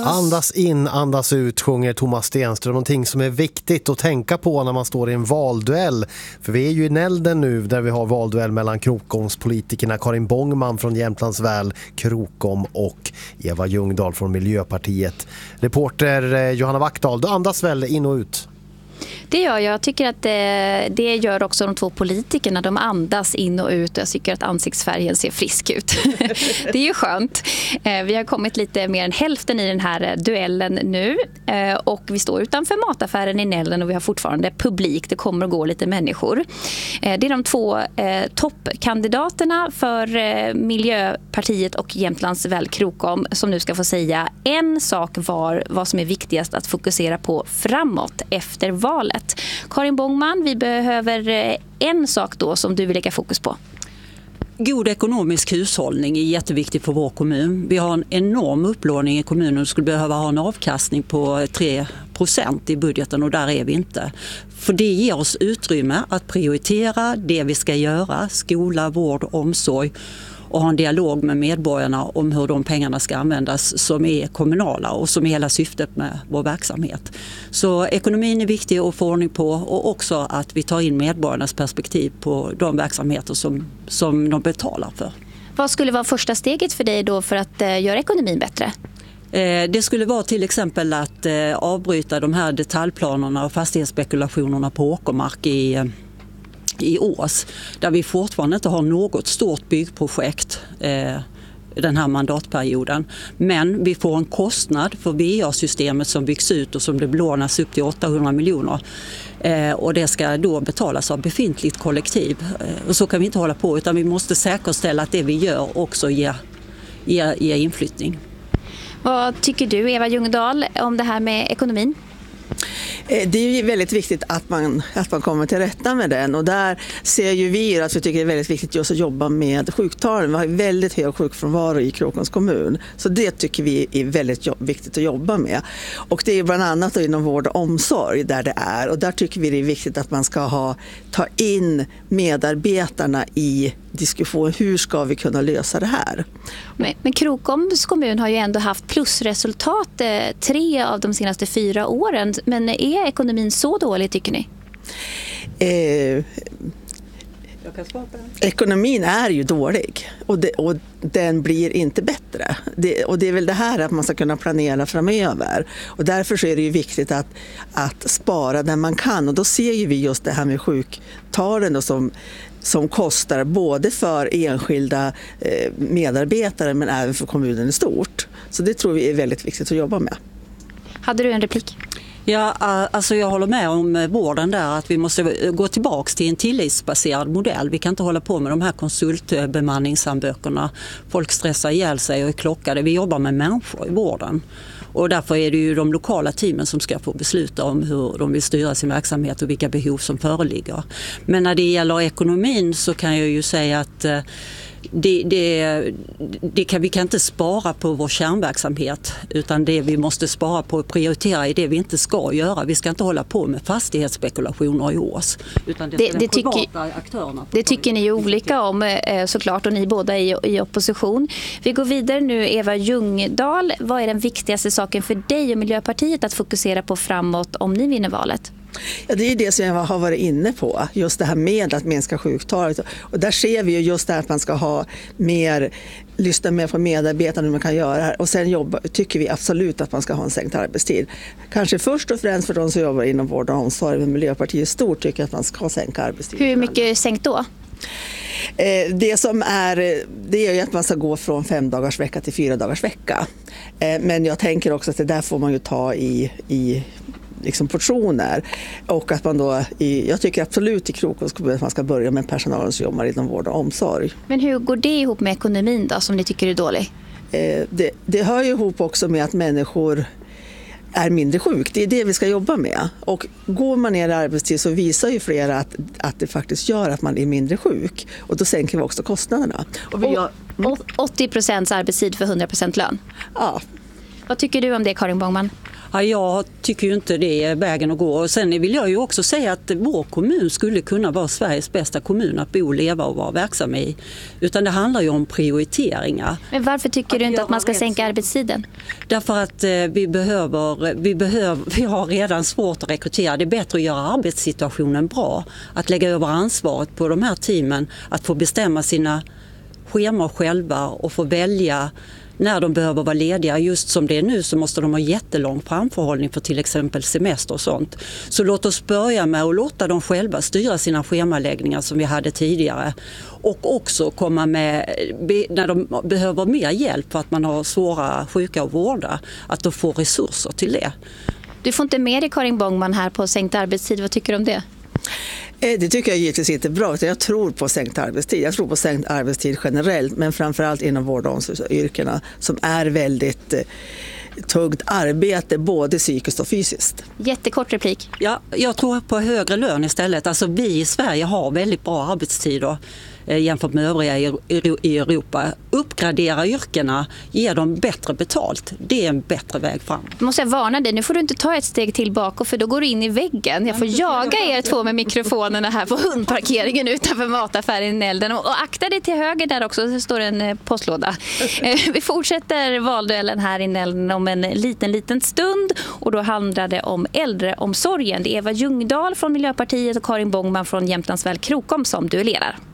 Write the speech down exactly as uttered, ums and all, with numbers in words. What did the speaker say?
Andas in, andas ut, sjunger Thomas Stenström. Någonting som är viktigt att tänka på när man står i en valduell. För vi är ju i Nälden nu där vi har valduell mellan Krokomspolitikerna Karin Bångman från Jämtlands väl, Krokom, och Eva Ljungdahl från Miljöpartiet. Reporter Johanna Wackdahl, du andas väl in och ut? Det gör jag. Jag tycker att det, det gör också de två politikerna. De andas in och ut och jag tycker att ansiktsfärgen ser frisk ut. Det är ju skönt. Vi har kommit lite mer än hälften i den här duellen nu och vi står utanför mataffären i Nälden och vi har fortfarande publik. Det kommer att gå lite människor. Det är de två toppkandidaterna för Miljöpartiet och Jämtlands väl, Krokom, som nu ska få säga en sak var vad som är viktigast att fokusera på framåt efter valet. Karin Bångman, vi behöver en sak då som du vill lägga fokus på. God ekonomisk hushållning är jätteviktigt för vår kommun. Vi har en enorm upplåning i kommunen och skulle behöva ha en avkastning på tre procent i budgeten och där är vi inte. För det ger oss utrymme att prioritera det vi ska göra, skola, vård, omsorg, och ha en dialog med medborgarna om hur de pengarna ska användas som är kommunala och som är hela syftet med vår verksamhet. Så ekonomin är viktig att få ordning på och också att vi tar in medborgarnas perspektiv på de verksamheter som, som de betalar för. Vad skulle vara första steget för dig då för att eh, göra ekonomin bättre? Det skulle vara till exempel att eh, avbryta de här detaljplanerna och fastighetsspekulationerna på åkermark i i Ås, där vi fortfarande inte har något stort byggprojekt eh, den här mandatperioden. Men vi får en kostnad för V A-systemet som byggs ut och som det belånas upp till åttahundra miljoner. Eh, och det ska då betalas av befintligt kollektiv. Eh, och så kan vi inte hålla på, utan vi måste säkerställa att det vi gör också ger, ger, ger inflyttning. Vad tycker du, Eva Ljungdahl, om det här med ekonomin? Det är ju väldigt viktigt att man, att man kommer till rätta med den, och där ser ju vi att vi tycker det är väldigt viktigt just att jobba med sjuktalen. Vi har väldigt hög sjukfrånvaro i Krokoms kommun, så det tycker vi är väldigt viktigt att jobba med. Och det är bland annat inom vård och omsorg där det är, och där tycker vi det är viktigt att man ska ha, ta in medarbetarna i diskussion. Hur ska vi kunna lösa det här? Men, men Krokoms kommun har ju ändå haft plusresultat eh, tre av de senaste fyra åren. Men är ekonomin så dålig, tycker ni? Eh, ekonomin är ju dålig och, det, och den blir inte bättre. Det, och det är väl det här att man ska kunna planera framöver. Och därför så är det ju viktigt att, att spara där man kan. Och då ser ju vi just det här med sjuktalen och som som kostar både för enskilda eh, medarbetare men även för kommunen i stort. Så det tror vi är väldigt viktigt att jobba med. Hade du en replik? Ja, alltså jag håller med om vården där, att vi måste gå tillbaka till en tillitsbaserad modell. Vi kan inte hålla på med de här konsultbemanningshandböckerna. Folk stressar ihjäl sig och är klockade. Vi jobbar med människor i vården. Och därför är det ju de lokala teamen som ska få besluta om hur de vill styra sin verksamhet och vilka behov som föreligger. Men när det gäller ekonomin så kan jag ju säga att det, det, det kan, vi kan inte spara på vår kärnverksamhet, utan det vi måste spara på och prioritera är det vi inte ska göra. Vi ska inte hålla på med fastighetsspekulationer i Ås, utan det, det, det privata tycker, aktörerna. Det tycker ni ju olika om såklart, och ni båda är i opposition. Vi går vidare nu. Eva Ljungdahl, vad är den viktigaste saken för dig och Miljöpartiet att fokusera på framåt om ni vinner valet? Ja, det är det som jag har varit inne på, just det här med att minska sjuktalet. Och där ser vi ju just det att man ska ha mer, lyssna mer på medarbetarna hur man kan göra här. Och sen jobba, tycker vi absolut att man ska ha en sänkt arbetstid. Kanske först och främst för de som jobbar inom vård och omsorg, men Miljöpartiet stort tycker att man ska sänka arbetstid. Hur mycket sänkt då? Det som är, det är ju att man ska gå från fem dagars vecka till fyra dagars vecka. Men jag tänker också att det där får man ju ta i, i liksom portioner, och att man då i, jag tycker absolut i Krokoms kommun att man ska börja med personalen som jobbar inom vård och omsorg. Men hur går det ihop med ekonomin då, som ni tycker är dålig? Eh, det, det hör ju ihop också med att människor är mindre sjuk. Det är det vi ska jobba med. Och går man ner i arbetstid så visar ju flera att, att det faktiskt gör att man är mindre sjuk. Och då sänker vi också kostnaderna. Och vi gör, åttio procent arbetstid för hundra procent lön? Ja. Vad tycker du om det, Karin Bångman? Ja, jag tycker ju inte det är vägen att gå. Och sen vill jag ju också säga att vår kommun skulle kunna vara Sveriges bästa kommun att bo, leva och vara verksam i. Utan det handlar ju om prioriteringar. Men varför tycker att du inte att man ska rätt sänka sak. arbetstiden? Därför att eh, vi, behöver, vi, behöver, vi har redan svårt att rekrytera. Det är bättre att göra arbetssituationen bra. Att lägga över ansvaret på de här teamen. Att få bestämma sina scheman själva och få välja när de behöver vara lediga. Just som det är nu så måste de ha jättelång framförhållning för till exempel semester och sånt. Så låt oss börja med att låta dem själva styra sina schemaläggningar som vi hade tidigare. Och också komma med, när de behöver mer hjälp för att man har svåra sjuka att vårda, att de får resurser till det. Du får inte med dig Karin Bångman här på sänkt arbetstid. Vad tycker du om det? Det tycker jag givetvis inte är bra. Jag tror på sänkt arbetstid. Jag tror på sänkt arbetstid generellt, men framförallt inom vård- och omsorgsyrkena som är väldigt eh, tungt arbete, både psykiskt och fysiskt. Jättekort replik. Ja, jag tror på högre lön istället. Alltså vi i Sverige har väldigt bra arbetstider eh, jämfört med övriga i, i Europa. Uppgradera yrkena, ge dem bättre betalt. Det är en bättre väg fram. Jag måste varna dig, nu får du inte ta ett steg tillbaka för då går du in i väggen. Jag får jaga er två med mikrofonerna här på hundparkeringen utanför mataffären i Nälden. Och, och akta dig till höger där också, så står en eh, postlåda. Eh, vi fortsätter valduellen här i Nälden om en liten, liten stund. Och då handlar det om äldreomsorgen. Det är Eva Ljungdahl från Miljöpartiet och Karin Bångman från Jämtlands väl Krokom som duellerar.